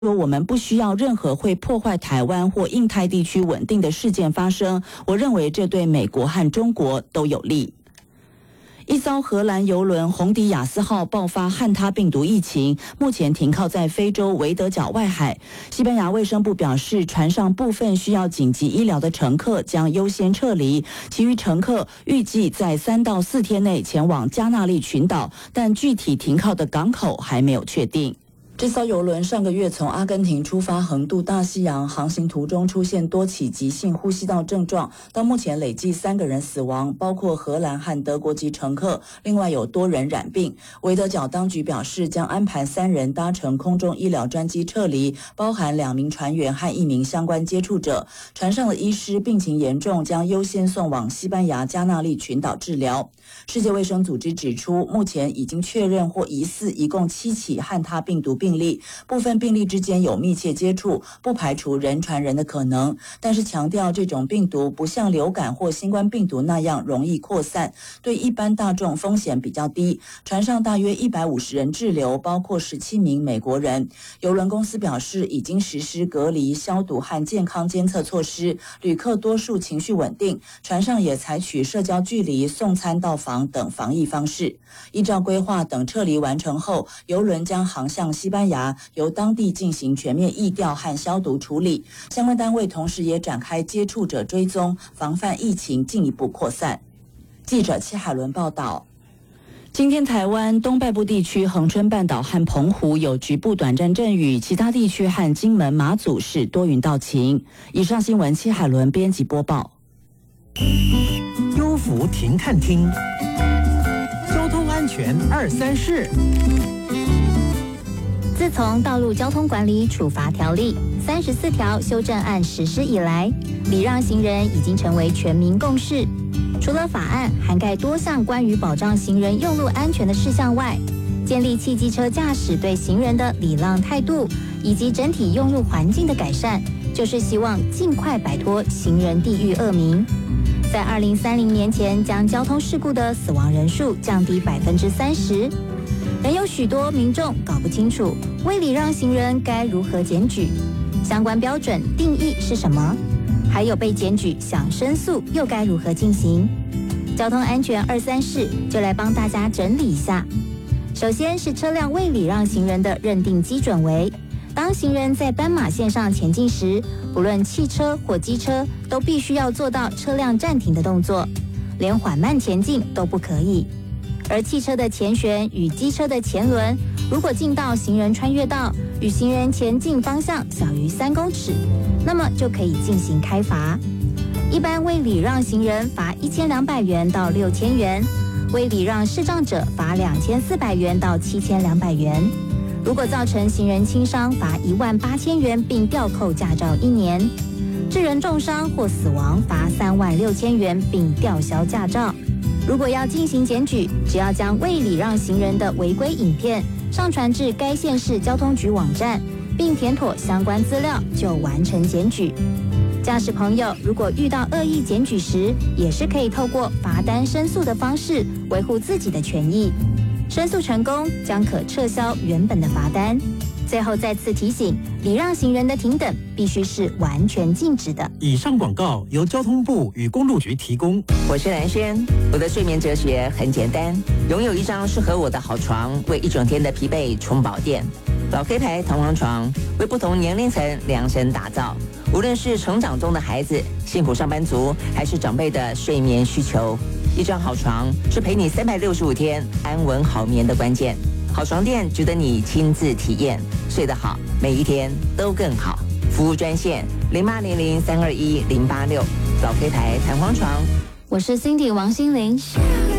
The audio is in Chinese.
说我们不需要任何会破坏台湾或印太地区稳定的事件发生，我认为这对美国和中国都有利。一艘荷兰邮轮红迪亚斯号爆发汉他病毒疫情，目前停靠在非洲维德角外海。西班牙卫生部表示，船上部分需要紧急医疗的乘客将优先撤离，其余乘客预计在3到4天内前往加那利群岛，但具体停靠的港口还没有确定。这艘邮轮上个月从阿根廷出发，横渡大西洋，航行途中出现多起急性呼吸道症状，到目前累计3个人死亡，包括荷兰和德国籍乘客，另外有多人染病。维德角当局表示，将安排3人搭乘空中医疗专机撤离，包含2名船员和1名相关接触者。船上的医师病情严重，将优先送往西班牙加那利群岛治疗。世界卫生组织指出，目前已经确认或疑似一共7起汉他病毒病例，部分病例之间有密切接触，不排除人传人的可能，但是强调这种病毒不像流感或新冠病毒那样容易扩散，对一般大众风险比较低。船上大约150人滞留，包括17名美国人。邮轮公司表示，已经实施隔离、消毒和健康监测措施，旅客多数情绪稳定，船上也采取社交距离、送餐到房等防疫方式。依照规划，等撤离完成后，邮轮将航向西班牙，由当地进行全面疫调和消毒处理。相关单位同时也展开接触者追踪，防范疫情进一步扩散。记者戚海伦报道。今天台湾东半部地区恒春半岛和澎湖有局部短暂阵雨，其他地区和金门、马祖是多云到晴。以上新闻戚海伦编辑播报。 优福停看厅，交通安全2-3事。 自从道路交通管理处罚条例34条修正案实施以来，礼让行人已经成为全民共识。除了法案涵盖多项关于保障行人用路安全的事项外，建立汽机车驾驶对行人的礼让态度，以及整体用路环境的改善，就是希望尽快摆脱行人地狱恶名。在2030年前，将交通事故的死亡人数降低30%。仍有许多民众搞不清楚未礼让行人该如何检举，相关标准定义是什么，还有被检举想申诉又该如何进行。交通安全2-3事就来帮大家整理一下。首先是车辆未礼让行人的认定基准为，当行人在斑马线上前进时，不论汽车或机车都必须要做到车辆暂停的动作，连缓慢前进都不可以。而汽车的前悬与机车的前轮，如果进到行人穿越道，与行人前进方向小于3公尺，那么就可以进行开罚。一般未礼让行人罚1200元到6000元，未礼让视障者罚2400元到7200元。如果造成行人轻伤，罚18000元并吊扣驾照1年；致人重伤或死亡，罚36000元并吊销驾照。如果要进行检举，只要将未礼让行人的违规影片上传至该县市交通局网站，并填妥相关资料，就完成检举。驾驶朋友如果遇到恶意检举时，也是可以透过罚单申诉的方式维护自己的权益。申诉成功将可撤销原本的罚单。最后再次提醒，礼让行人的停等必须是完全禁止的。 以上广告由交通部与公路局提供。 我是蓝轩，我的睡眠哲学很简单，拥有一张适合我的好床，为一整天的疲惫充饱电。老黑牌弹簧床为不同年龄层量身打造，无论是成长中的孩子、辛苦上班族，还是长辈的睡眠需求，一张好床是陪你365天安稳好眠的关键。好床垫值得你亲自体验，睡得好，每一天都更好。服务专线0800-321-086，老黑牌弹簧床。 我是 Cindy 王心凌。